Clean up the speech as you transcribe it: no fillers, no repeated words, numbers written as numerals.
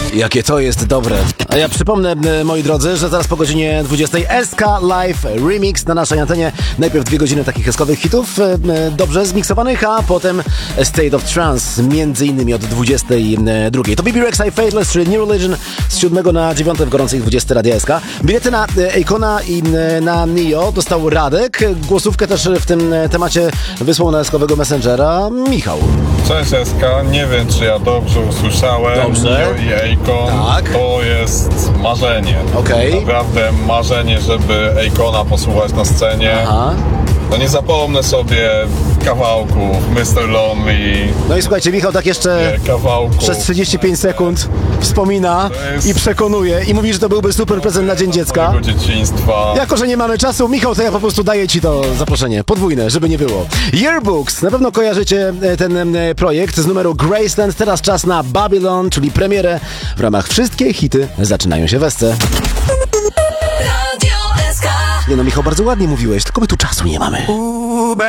Jakie to jest dobre. A ja przypomnę, moi drodzy, że zaraz po godzinie 20 SK Live Remix na naszej antenie. Najpierw 2 godziny takich SK-owych hitów, dobrze zmiksowanych, a potem State of Trance, między innymi od 22. To BB Rexa i Faithless, czyli New Religion z 7 na 9 w gorącej 20 Radia SK. Bilety na Akona i na Nio dostał Radek. Głosówkę też w tym temacie wysłał na SK-owego Messengera Michał. Cześć SK, nie wiem czy ja dobrze usłyszałem. Dobrze. Nio i Akon, Tak. to jest marzenie. Okej. Naprawdę marzenie, żeby Akona posłuchać na scenie. Aha. No nie zapomnę sobie kawałków Mr. Lonely, No i słuchajcie, Michał tak jeszcze kawałków. przez 35 sekund wspomina i przekonuje i mówi, że to byłby super prezent na Dzień Dziecka. Mojego dzieciństwa. Jako, że nie mamy czasu, Michał, to ja po prostu daję ci to zaproszenie podwójne, żeby nie było. Yearbooks, na pewno kojarzycie ten projekt z numeru Graceland. Teraz czas na Babylon, czyli premierę w ramach Wszystkie hity zaczynają się we SC. Nie no, Michał, bardzo ładnie mówiłeś, tylko my tu czasu nie mamy.